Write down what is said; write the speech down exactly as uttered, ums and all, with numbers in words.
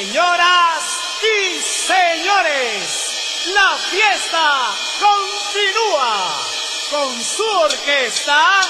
Señoras y señores, la fiesta continúa con su orquesta